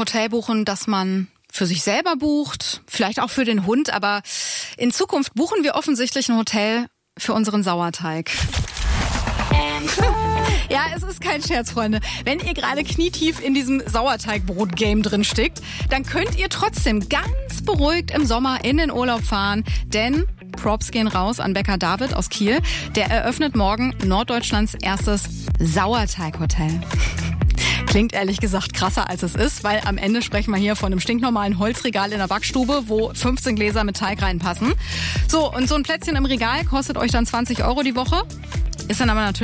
Hotel buchen, das man für sich selber bucht, vielleicht auch für den Hund, aber in Zukunft buchen wir offensichtlich ein Hotel für unseren Sauerteig. Ja, es ist kein Scherz, Freunde. Wenn ihr gerade knietief in diesem Sauerteigbrot-Game drin steckt, dann könnt ihr trotzdem ganz beruhigt im Sommer in den Urlaub fahren, denn Props gehen raus an Bäcker David aus Kiel. Der eröffnet morgen Norddeutschlands erstes Sauerteighotel. Klingt ehrlich gesagt krasser, als es ist, weil am Ende sprechen wir hier von einem stinknormalen Holzregal in der Backstube, wo 15 Gläser mit Teig reinpassen. So, und so ein Plätzchen im Regal kostet euch dann 20 € die Woche. Ist dann aber natürlich